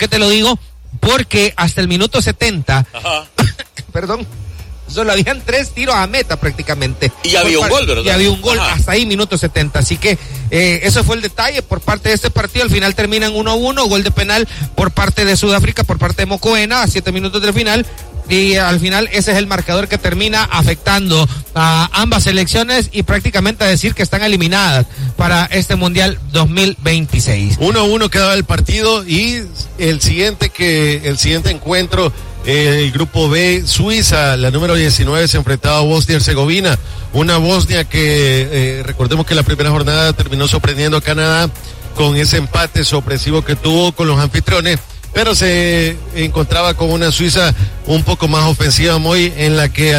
qué te lo digo? Porque hasta el minuto 70, perdón, solo habían 3 tiros a meta prácticamente. Y había un gol, ¿verdad? Y había un gol. Ajá. Hasta ahí, minuto 70. Así que eso fue el detalle por parte de este partido. Al final terminan 1-1, gol de penal por parte de Sudáfrica, por parte de Mokoena, a 7 minutos del final. Y al final ese es el marcador que termina afectando a ambas selecciones y prácticamente a decir que están eliminadas para este Mundial 2026. 1-1 quedaba el partido y el siguiente encuentro, el grupo B, Suiza, la número 19, se enfrentaba a Bosnia y Herzegovina. Una Bosnia que recordemos que la primera jornada terminó sorprendiendo a Canadá con ese empate sorpresivo que tuvo con los anfitriones, pero se encontraba con una Suiza un poco más ofensiva, muy en la que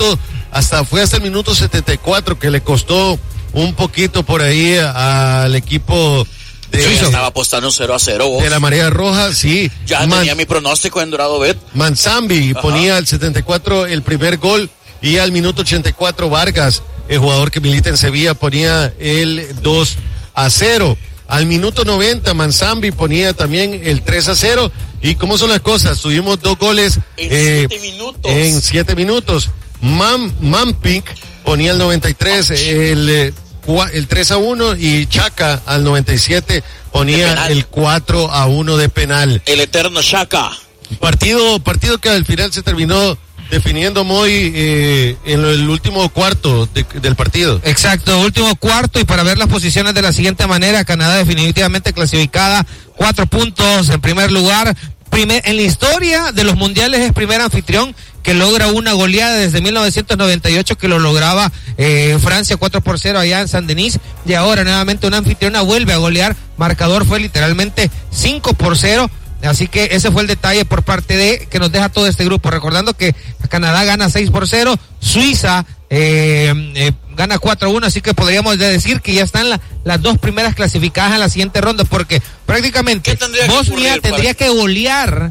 fue hasta el minuto 74 que le costó un poquito por ahí al equipo Yo ya estaba apostando 0-0 vos. De la Marea Roja, sí. Ya tenía mi pronóstico en Dorado Bet. Manzambi ponía al 74 el primer gol y al minuto 84 Vargas, el jugador que milita en Sevilla, ponía el 2-0. Al minuto 90 Manzambi ponía también el 3-0. ¿Y cómo son las cosas? Tuvimos 2 goles en 7 minutos. En 7 minutos. Mampik ponía el 93 el 3-1 y Chaca al 97 ponía el 4-1 de penal. El eterno Chaca. Partido que al final se terminó definiendo muy en el último cuarto del partido. Exacto, último cuarto, y para ver las posiciones de la siguiente manera: Canadá definitivamente clasificada, 4 puntos en primer lugar. En la historia de los mundiales es primer anfitrión que logra una goleada desde 1998, que lo lograba Francia 4-0 allá en Saint-Denis, y ahora nuevamente una anfitriona vuelve a golear. Marcador fue literalmente 5-0. Así que ese fue el detalle por parte de que nos deja todo este grupo. Recordando que Canadá gana 6-0, Suiza gana 4-1, así que podríamos decir que ya están las 2 primeras clasificadas en la siguiente ronda, porque prácticamente Bosnia tendría que golear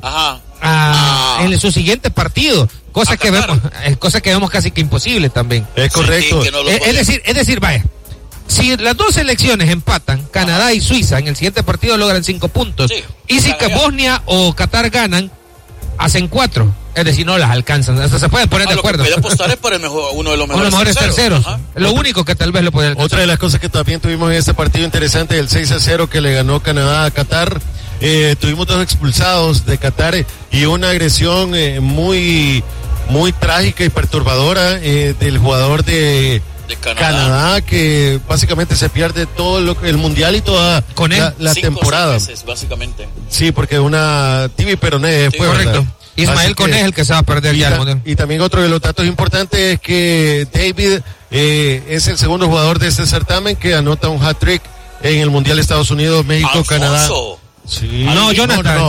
en su siguiente partido, cosa que vemos casi que imposible también. Es correcto. Sí, no es decir, vaya, si las 2 selecciones empatan, Canadá y Suiza, en el siguiente partido logran 5 puntos. Sí, y si que Bosnia o Qatar ganan, hacen 4. Es decir, no las alcanzan. Hasta se pueden poner de acuerdo. Lo que puede apostar es por uno de los mejores terceros. Lo único que tal vez lo puede alcanzar. Otra de las cosas que también tuvimos en este partido interesante, el 6-0 que le ganó Canadá a Qatar. Tuvimos 2 expulsados de Qatar y una agresión muy trágica y perturbadora del jugador de Canadá, que básicamente se pierde todo el mundial y toda la temporada. 5 meses, básicamente. Sí, porque una Tibi Peroné fue, correcto. ¿Verdad? Ismael Koné es el que se va a perder ya el mundial. Y también otro de los datos importantes es que David es el segundo jugador de este certamen que anota un hat-trick en el mundial de Estados Unidos, México, Canadá. Sí. No, Jonathan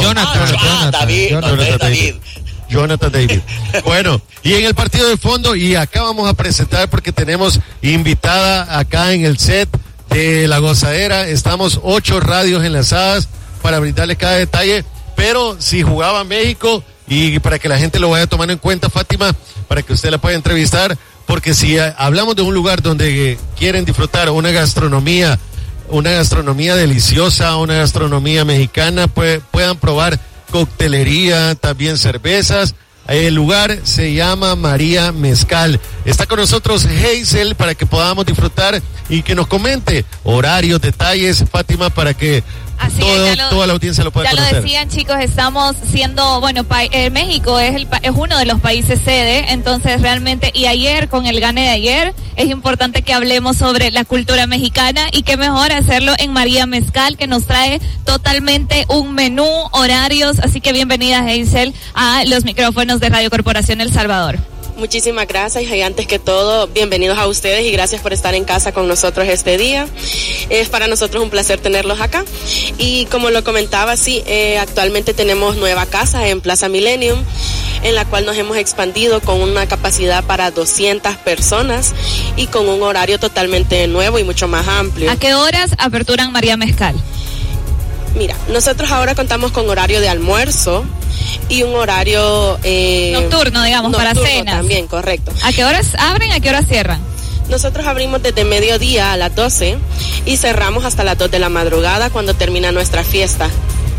David. Bueno, y en el partido de fondo, y acá vamos a presentar porque tenemos invitada acá en el set de La Gozadera. Estamos 8 radios enlazadas para brindarles cada detalle, pero si jugaba México, y para que la gente lo vaya tomando en cuenta, Fátima, para que usted la pueda entrevistar, porque si hablamos de un lugar donde quieren disfrutar una gastronomía deliciosa, una gastronomía mexicana, puedan probar coctelería, también cervezas. El lugar se llama María Mezcal. Está con nosotros Hazel para que podamos disfrutar y que nos comente horarios, detalles, Fátima, para que toda la audiencia lo pueda conocer. Ya lo decían, chicos, estamos siendo, México es uno de los países sede, entonces realmente, y ayer, con el gane de ayer, es importante que hablemos sobre la cultura mexicana, y qué mejor hacerlo en María Mezcal, que nos trae totalmente un menú, horarios, así que bienvenida, Hazel, a los micrófonos de Radio Corporación El Salvador. Muchísimas gracias, y antes que todo, bienvenidos a ustedes y gracias por estar en casa con nosotros este día. Es para nosotros un placer tenerlos acá. Y como lo comentaba, sí, actualmente tenemos nueva casa en Plaza Millennium, en la cual nos hemos expandido con una capacidad para 200 personas y con un horario totalmente nuevo y mucho más amplio. ¿A qué horas aperturan María Mezcal? Mira, nosotros ahora contamos con horario de almuerzo y un horario nocturno, digamos, para cenas. También, correcto. ¿A qué horas abren, a qué horas cierran? Nosotros abrimos desde mediodía a las 12 y cerramos hasta las 2 de la madrugada cuando termina nuestra fiesta.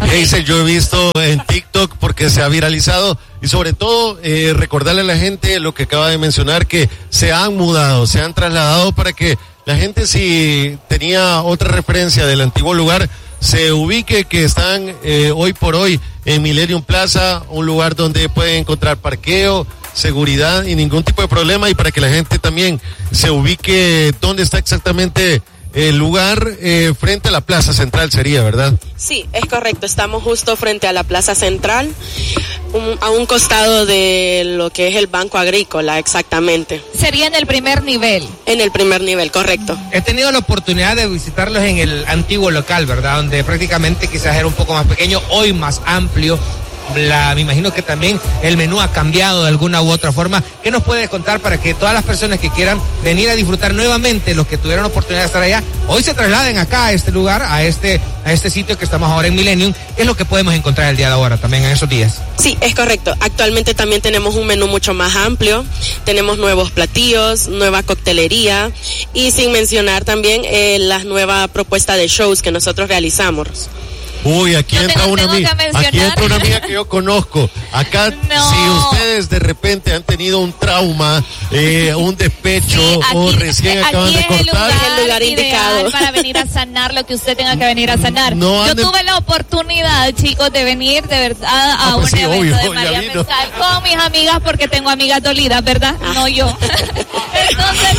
Hazel, yo he visto en TikTok porque se ha viralizado y sobre todo recordarle a la gente lo que acaba de mencionar, que se han mudado, se han trasladado para que la gente, si tenía otra referencia del antiguo lugar, se ubique que están hoy por hoy en Millennium Plaza, un lugar donde pueden encontrar parqueo, seguridad y ningún tipo de problema, y para que la gente también se ubique dónde está exactamente el lugar, frente a la Plaza Central sería, ¿verdad? Sí, es correcto, estamos justo frente a la Plaza Central, a un costado de lo que es el Banco Agrícola, exactamente. Sería en el primer nivel. En el primer nivel, correcto. He tenido la oportunidad de visitarlos en el antiguo local, ¿verdad? Donde prácticamente quizás era un poco más pequeño, hoy más amplio. Me imagino que también el menú ha cambiado de alguna u otra forma. ¿Qué nos puedes contar para que todas las personas que quieran venir a disfrutar nuevamente, los que tuvieron oportunidad de estar allá, hoy se trasladen acá a este lugar, a este sitio que estamos ahora en Millennium? ¿Qué es lo que podemos encontrar el día de ahora también en esos días? Sí, es correcto. Actualmente también tenemos un menú mucho más amplio. Tenemos nuevos platillos, nueva coctelería y sin mencionar también la nueva propuesta de shows que nosotros realizamos. Uy, aquí entra una amiga que yo conozco. Acá, si ustedes de repente han tenido un trauma, un despecho, sí, aquí, o recién acaban de cortar, es el lugar indicado para venir a sanar lo que usted tenga que venir a sanar. Yo tuve la oportunidad, chicos, de venir de verdad a un evento de María Mezcal con mis amigas, porque tengo amigas dolidas, ¿verdad? No yo. Entonces,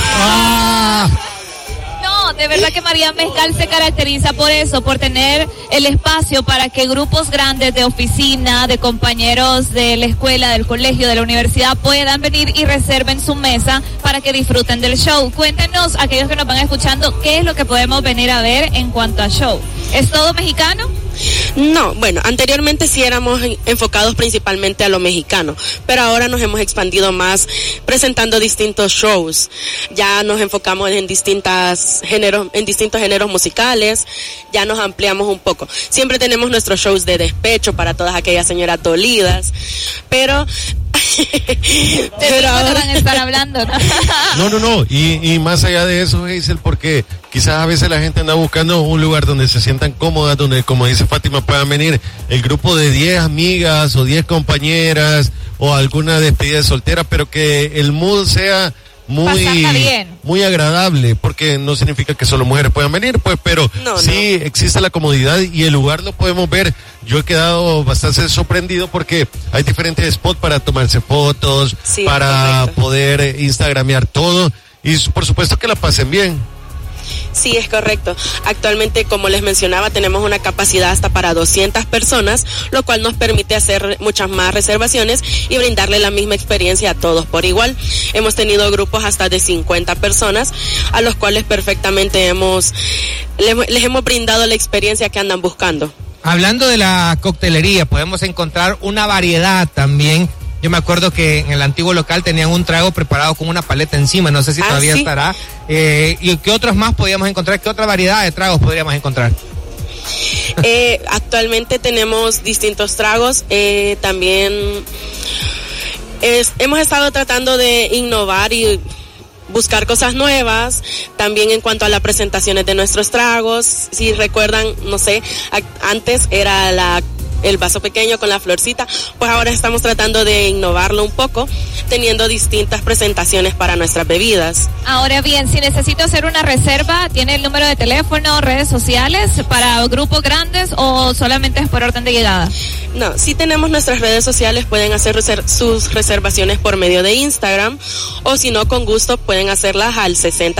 de verdad que María Mezcal se caracteriza por eso, por tener el espacio para que grupos grandes de oficina, de compañeros de la escuela, del colegio, de la universidad puedan venir y reserven su mesa para que disfruten del show. Cuéntenos, aquellos que nos van escuchando, ¿qué es lo que podemos venir a ver en cuanto a show? ¿Es todo mexicano? No, bueno, anteriormente sí éramos enfocados principalmente a lo mexicano, pero ahora nos hemos expandido más presentando distintos shows. Ya nos enfocamos en distintos géneros musicales, ya nos ampliamos un poco. Siempre tenemos nuestros shows de despecho para todas aquellas señoras dolidas, pero ahora van a estar hablando, ¿no? No, y más allá de eso, Hazel, porque quizás a veces la gente anda buscando un lugar donde se sientan cómodas, donde, como dice Fátima, puedan venir el grupo de 10 amigas o 10 compañeras o alguna despedida de soltera, pero que el mood sea muy agradable, porque no significa que solo mujeres puedan venir, pues, pero sí existe la comodidad y el lugar lo podemos ver. Yo he quedado bastante sorprendido porque hay diferentes spots para tomarse fotos, para poder instagramear todo y por supuesto que la pasen bien. Sí, es correcto. Actualmente, como les mencionaba, tenemos una capacidad hasta para 200 personas, lo cual nos permite hacer muchas más reservaciones y brindarle la misma experiencia a todos por igual. Hemos tenido grupos hasta de 50 personas, a los cuales perfectamente les hemos brindado la experiencia que andan buscando. Hablando de la coctelería, podemos encontrar una variedad también. Yo me acuerdo que en el antiguo local tenían un trago preparado con una paleta encima, no sé si todavía estará. ¿Y qué otros más podíamos encontrar? ¿Qué otra variedad de tragos podríamos encontrar? Actualmente tenemos distintos tragos, también hemos estado tratando de innovar y buscar cosas nuevas, también en cuanto a las presentaciones de nuestros tragos. Si recuerdan, no sé, antes era el vaso pequeño con la florcita, pues ahora estamos tratando de innovarlo un poco, teniendo distintas presentaciones para nuestras bebidas. Ahora bien, si necesito hacer una reserva, ¿tiene el número de teléfono, redes sociales para grupos grandes o solamente es por orden de llegada? No, sí tenemos nuestras redes sociales, pueden hacer sus reservaciones por medio de Instagram, o si no, con gusto pueden hacerlas al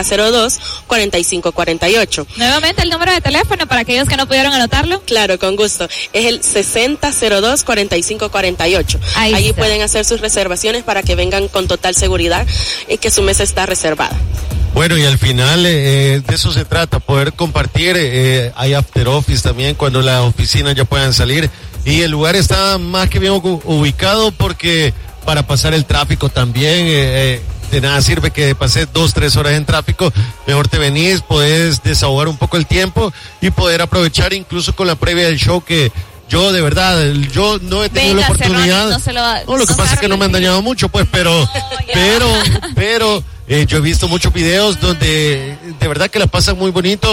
6002-4548. Nuevamente el número de teléfono para aquellos que no pudieron anotarlo. Claro, con gusto. Es el 6002-4548. Allí pueden hacer sus reservaciones para que vengan con total seguridad y que su mesa está reservada. Bueno, y al final de eso se trata, poder compartir. Hay after office también cuando las oficinas ya puedan salir. Y el lugar está más que bien ubicado porque para pasar el tráfico también, de nada sirve que pases 2-3 horas en tráfico. Mejor te venís, podés desahogar un poco el tiempo y poder aprovechar incluso con la previa del show que... Yo de verdad, yo no he tenido la oportunidad. Lo que pasa es que no me han dañado mucho, pues, pero yo he visto muchos videos donde de verdad que la pasan muy bonito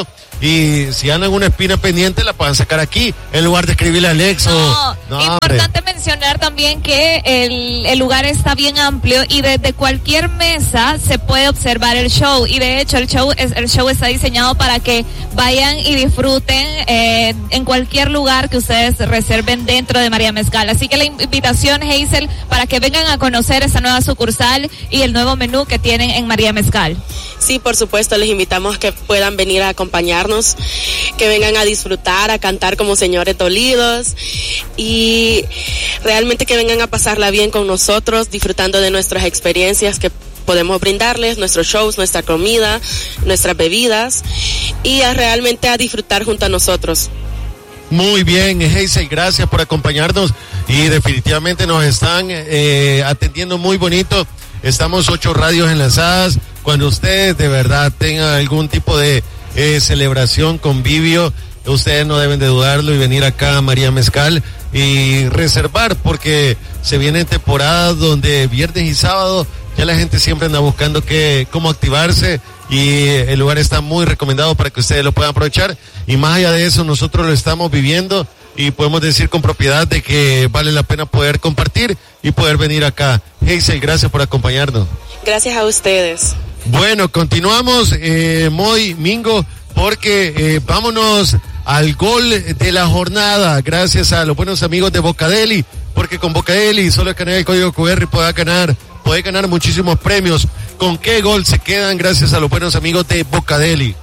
y si andan una espina pendiente la puedan sacar aquí en lugar de escribirle a Alexo. Importante mencionar también que el lugar está bien amplio y desde cualquier mesa se puede observar el show, y de hecho el show está diseñado para que vayan y disfruten en cualquier lugar que ustedes reserven dentro de María Mezcal. Así que la invitación, Hazel, para que vengan a conocer esta nueva sucursal y el nuevo menú que tienen en María Mezcal. Sí, por supuesto, les invitamos que puedan venir a acompañarnos, que vengan a disfrutar, a cantar como señores dolidos y realmente que vengan a pasarla bien con nosotros, disfrutando de nuestras experiencias que podemos brindarles, nuestros shows, nuestra comida, nuestras bebidas y realmente a disfrutar junto a nosotros. Muy bien, Hazel, gracias por acompañarnos y definitivamente nos están atendiendo muy bonito. Estamos 8 radios enlazadas. Cuando ustedes de verdad tengan algún tipo de celebración, convivio, ustedes no deben de dudarlo y venir acá a María Mezcal y reservar, porque se vienen temporadas donde viernes y sábado ya la gente siempre anda buscando cómo activarse, y el lugar está muy recomendado para que ustedes lo puedan aprovechar. Y más allá de eso, nosotros lo estamos viviendo y podemos decir con propiedad de que vale la pena poder compartir y poder venir acá. Hazel, gracias por acompañarnos. Gracias a ustedes. Bueno, continuamos, Moy, Mingo, porque vámonos al gol de la jornada, gracias a los buenos amigos de Bocadeli, porque con Bocadeli solo escanea el código QR y puede ganar muchísimos premios. ¿Con qué gol se quedan gracias a los buenos amigos de Bocadeli?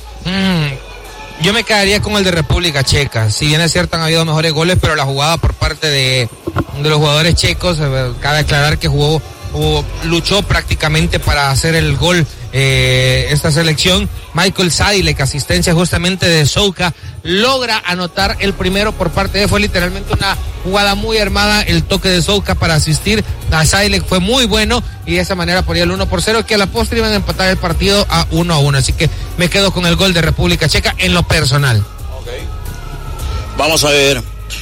Yo me quedaría con el de República Checa. Si bien es cierto, han habido mejores goles, pero la jugada por parte de los jugadores checos, cabe aclarar que luchó prácticamente para hacer el gol esta selección. Michael Sadilek, asistencia justamente de Souka, logra anotar el primero por parte de, fue literalmente una jugada muy armada, el toque de Souka para asistir a Sadilek fue muy bueno, y de esa manera ponía el 1-0, que a la postre iban a empatar el partido a 1-1, así que me quedo con el gol de República Checa en lo personal. Okay. Vamos a ver,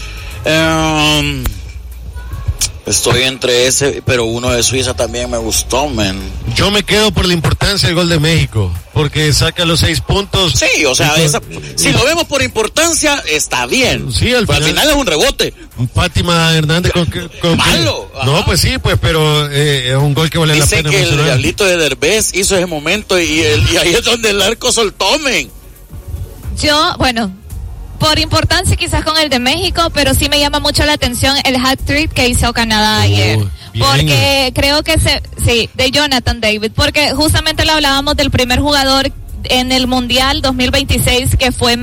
estoy entre ese, pero uno de Suiza también me gustó, man. Yo me quedo por la importancia del gol de México, porque saca los 6 puntos. Sí, o sea, si lo vemos por importancia, está bien. Sí, al final es un rebote. Fátima Hernández con malo. No, pues sí, pues, pero es un gol que vale la pena. Dice que el diablito de Derbez hizo ese momento y ahí es donde el arco soltó, men. Por importancia quizás con el de México, pero sí me llama mucho la atención el hat-trick que hizo Canadá ayer. Bien. Porque creo que de Jonathan David, porque justamente le hablábamos del primer jugador en el Mundial 2026 que fue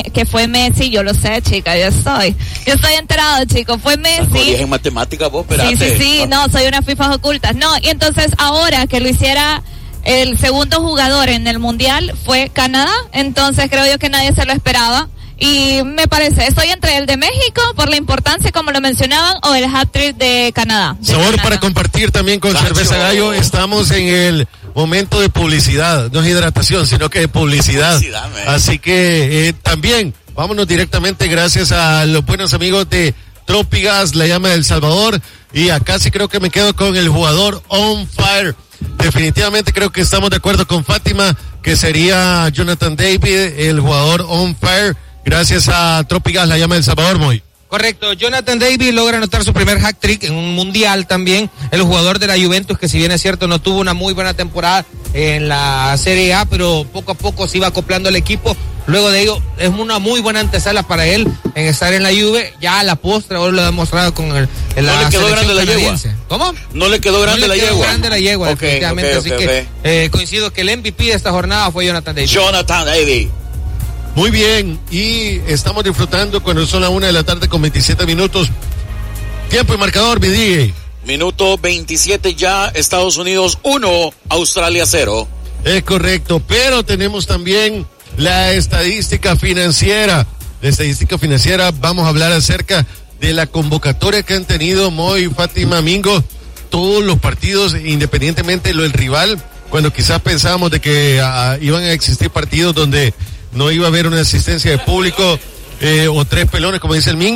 Messi. Yo lo sé, chica, yo estoy enterado, chico, fue Messi. En matemáticas vos, espérate. Sí, no, soy unas fifas ocultas. No, y entonces ahora que lo hiciera el segundo jugador en el Mundial fue Canadá, entonces creo yo que nadie se lo esperaba. Y me parece, estoy entre el de México por la importancia, como lo mencionaban, o el hat-trick de Canadá. Sabor para compartir también con Cerveza Gallo. Estamos en el momento de publicidad, no es hidratación, sino que de publicidad. Así que también vámonos directamente gracias a los buenos amigos de Tropigas, la llama del Salvador. Y acá sí creo que me quedo con el jugador on fire. Definitivamente creo que estamos de acuerdo con Fátima, que sería Jonathan David, el jugador on fire. Gracias a Tropigas, la llama del Salvador, Moy. Correcto, Jonathan David logra anotar su primer hat-trick en un mundial también. El jugador de la Juventus, que si bien es cierto no tuvo una muy buena temporada en la Serie A, pero poco a poco se iba acoplando al equipo. Luego de ello, es una muy buena antesala para él en estar en la Juve. Ya a la postre, ahora lo ha demostrado con la ¿No le quedó grande la yegua? ¿Cómo? ¿No le quedó grande la yegua? No le quedó grande la yegua, definitivamente. Así que coincido que el MVP de esta jornada fue Jonathan David. Jonathan David. Muy bien, y estamos disfrutando cuando son las 1:00 p.m. con 27 minutos. Tiempo y marcador, mi DJ. Minuto 27 ya, Estados Unidos 1, Australia 0. Es correcto, pero tenemos también la estadística financiera. La estadística financiera, vamos a hablar acerca de la convocatoria que han tenido Moy, Fátima, Mingo, todos los partidos, independientemente de lo del rival, cuando quizás pensábamos de que iban a existir partidos donde no iba a haber una asistencia de público o 3 pelones, como dice el Mingo.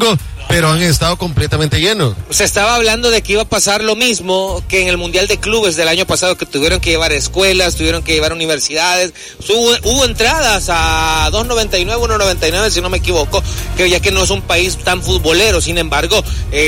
pero han estado completamente llenos. Se estaba hablando de que iba a pasar lo mismo que en el Mundial de Clubes del año pasado, que tuvieron que llevar escuelas, tuvieron que llevar universidades. Hubo entradas a $2.99, $1.99 si no me equivoco, que ya que no es un país tan futbolero. Sin embargo,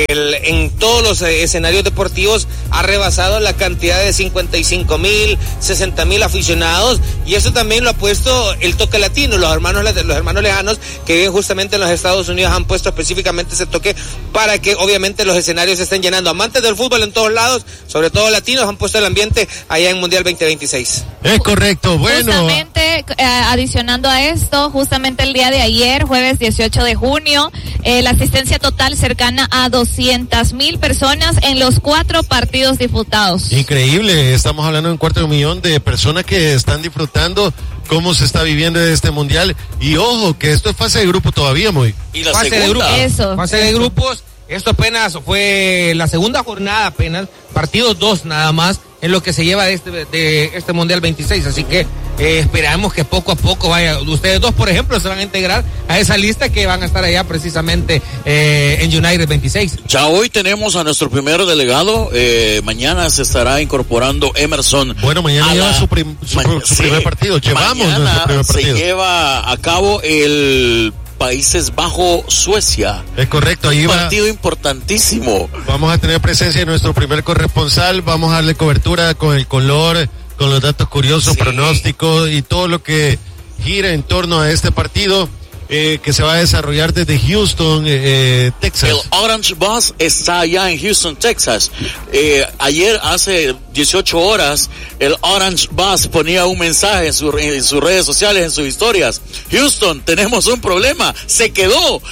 en todos los escenarios deportivos ha rebasado la cantidad de 55,000, 60,000 aficionados, y eso también lo ha puesto el toque latino. Los hermanos lejanos que viven justamente en los Estados Unidos han puesto específicamente ese toque para que obviamente los escenarios se estén llenando. Amantes del fútbol en todos lados, sobre todo latinos, han puesto el ambiente allá en Mundial 2026. Es correcto, bueno. Justamente, adicionando a esto, justamente el día de ayer, jueves 18 de junio, la asistencia total cercana a 200,000 personas en los 4 partidos disputados. Increíble, estamos hablando de 250,000 de personas que están disfrutando cómo se está viviendo este mundial. Y ojo, que esto es fase de grupo todavía, muy. Y la Fase de segunda. grupos. Fase de grupos. Esto apenas fue la segunda jornada, apenas partidos 2 nada más en lo que se lleva de este Mundial 26, así que esperamos que poco a poco vaya. Ustedes dos, por ejemplo, se van a integrar a esa lista que van a estar allá precisamente en United 26. Ya hoy tenemos a nuestro primer delegado, mañana se estará incorporando Emerson. Bueno, mañana lleva su primer partido, llevamos nuestro primer partido. Se lleva a cabo el Países Bajo-Suecia. Es correcto, ahí un va. partido importantísimo. Vamos a tener presencia de nuestro primer corresponsal, vamos a darle cobertura con el color, con los datos curiosos, pronósticos y todo lo que gira en torno a este partido que se va a desarrollar desde Houston, Texas. El Orange Bus está allá en Houston, Texas. Ayer, hace 18 horas, el Orange Bus ponía un mensaje en sus redes sociales, en sus historias. Houston, tenemos un problema. Se quedó.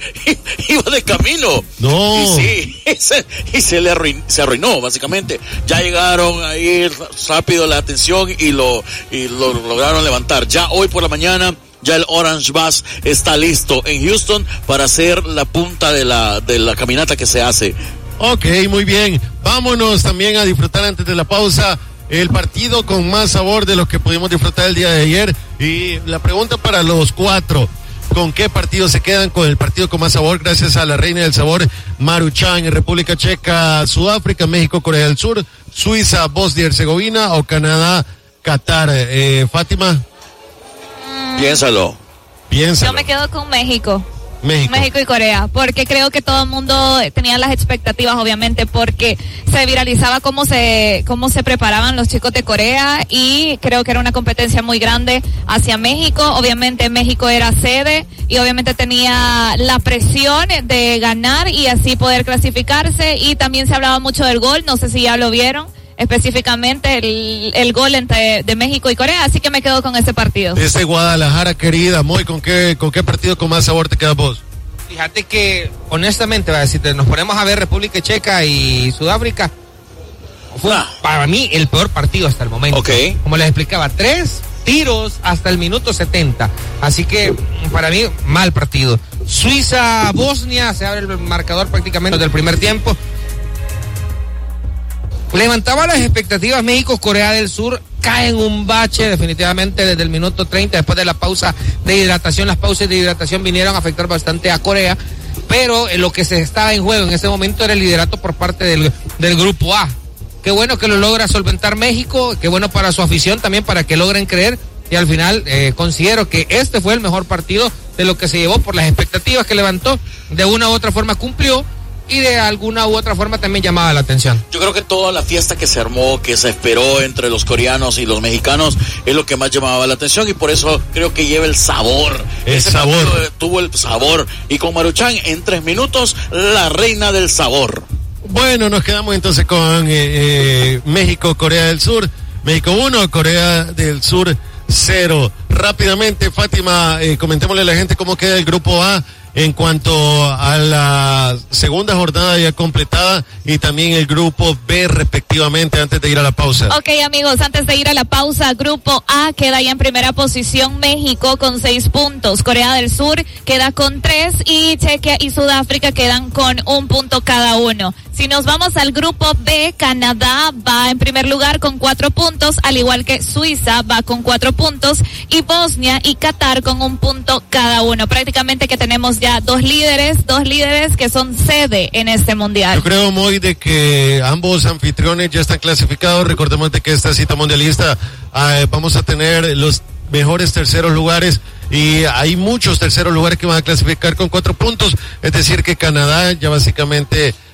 Iba de camino. No. Y se arruinó, básicamente. Ya llegaron ahí rápido la atención y lo lograron levantar. Ya hoy por la mañana, ya el Orange Bus está listo en Houston para hacer la punta de la caminata que se hace. Ok, muy bien. Vámonos también a disfrutar antes de la pausa el partido con más sabor de los que pudimos disfrutar el día de ayer. Y la pregunta para los 4: ¿con qué partido se quedan? Con el partido con más sabor, gracias a la reina del sabor, Maruchan, en República Checa, Sudáfrica, México, Corea del Sur, Suiza, Bosnia y Herzegovina, o Canadá, Qatar. Fátima. Piénsalo. Yo me quedo con México y Corea, porque creo que todo el mundo tenía las expectativas, obviamente, porque se viralizaba cómo se preparaban los chicos de Corea, y creo que era una competencia muy grande hacia México. Obviamente México era sede y obviamente tenía la presión de ganar y así poder clasificarse, y también se hablaba mucho del gol, no sé si ya lo vieron, específicamente el gol de México y Corea, así que me quedo con ese partido. Desde Guadalajara, querida, Moy, ¿con qué partido con más sabor te quedas vos? Fíjate que, honestamente, si nos ponemos a ver República Checa y Sudáfrica, fue para mí el peor partido hasta el momento. Okay. Como les explicaba, 3 tiros hasta el minuto 70, así que para mí mal partido. Suiza-Bosnia, se abre el marcador prácticamente del primer tiempo. Levantaba las expectativas México-Corea del Sur, cae en un bache definitivamente desde el minuto 30, después de la pausa de hidratación. Las pausas de hidratación vinieron a afectar bastante a Corea, pero lo que se estaba en juego en ese momento era el liderato por parte del grupo A. Qué bueno que lo logra solventar México, qué bueno para su afición también, para que logren creer, y al final considero que este fue el mejor partido de lo que se llevó por las expectativas que levantó. De una u otra forma cumplió, y de alguna u otra forma también llamaba la atención. Yo creo que toda la fiesta que se armó, que se esperó entre los coreanos y los mexicanos, es lo que más llamaba la atención, y por eso creo que lleva el sabor. Ese sabor. Tuvo el sabor, y con Maruchan en 3 minutos, la reina del sabor. Bueno, nos quedamos entonces con México, Corea del Sur. México 1, Corea del Sur 0. Rápidamente, Fátima, comentémosle a la gente cómo queda el grupo A en cuanto a la segunda jornada ya completada, y también el grupo B respectivamente, antes de ir a la pausa. Ok, amigos, antes de ir a la pausa, grupo A queda ya en primera posición México con 6 puntos, Corea del Sur queda con 3 y Chequia y Sudáfrica quedan con 1 punto cada uno. Si nos vamos al grupo B, Canadá va en primer lugar con 4 puntos, al igual que Suiza va con 4 puntos, y Bosnia y Qatar con 1 punto cada uno. Prácticamente que tenemos ya dos líderes que son sede en este mundial. Yo creo, Moy, de que ambos anfitriones ya están clasificados. Recordemos de que esta cita mundialista vamos a tener los mejores terceros lugares y hay muchos terceros lugares que van a clasificar con 4 puntos, es decir que Canadá ya básicamente